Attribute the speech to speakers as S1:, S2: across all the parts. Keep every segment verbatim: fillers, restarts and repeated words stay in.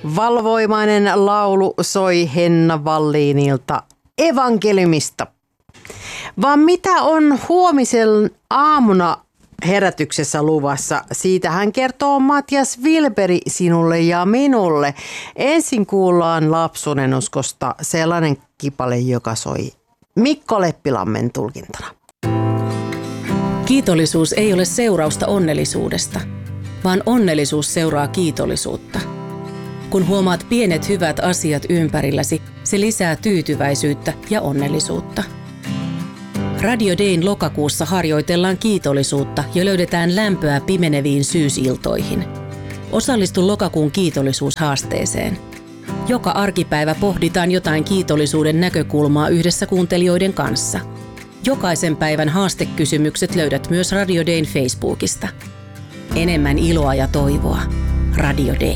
S1: Valvoimainen laulu soi Henna Wallinilta evankeliumista. Vaan mitä on huomisen aamuna herätyksessä luvassa? Siitä hän kertoo Matias Wilberi sinulle ja minulle. Ensin kuullaan Lapsunen uskosta sellainen kipale, joka soi Mikko Leppilammen tulkintana.
S2: Kiitollisuus ei ole seurausta onnellisuudesta, vaan onnellisuus seuraa kiitollisuutta. Kun huomaat pienet hyvät asiat ympärilläsi, se lisää tyytyväisyyttä ja onnellisuutta. Radio Dayn lokakuussa harjoitellaan kiitollisuutta ja löydetään lämpöä pimeneviin syysiltoihin. Osallistu lokakuun kiitollisuushaasteeseen. Joka arkipäivä pohditaan jotain kiitollisuuden näkökulmaa yhdessä kuuntelijoiden kanssa. Jokaisen päivän haastekysymykset löydät myös Radio Dayn Facebookista. Enemmän iloa ja toivoa. Radio Day.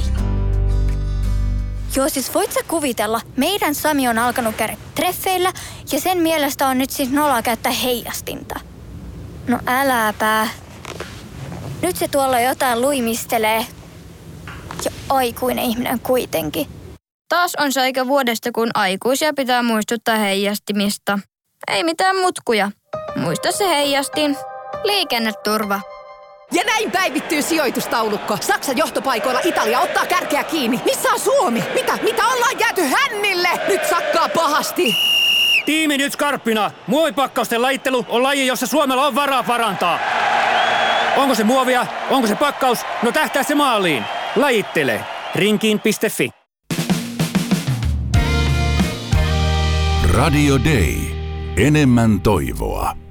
S3: Joo, siis voit sä kuvitella, meidän Sami on alkanut käydä treffeillä ja sen mielestä on nyt siis noloa käyttää heijastinta. No äläpä. Nyt se tuolla jotain luimistelee. Ja aikuinen ihminen kuitenkin.
S4: Taas on se aika vuodesta, kun aikuisia pitää muistuttaa heijastimista. Ei mitään mutkuja. Muista se heijastin. Liikenneturva.
S5: Ja näin päivittyy sijoitustaulukko. Saksan johtopaikoilla Italia ottaa kärkeä kiinni. Missä on Suomi? Mitä? Mitä ollaan jääty hännille? Nyt sakkaa pahasti.
S6: Tiimi nyt skarppina. Muovipakkausten lajittelu on laji, jossa Suomella on varaa parantaa. Onko se muovia? Onko se pakkaus? No tähtää se maaliin. Lajittele. Rinkiin piste fi.
S7: Radio Day. Enemmän toivoa.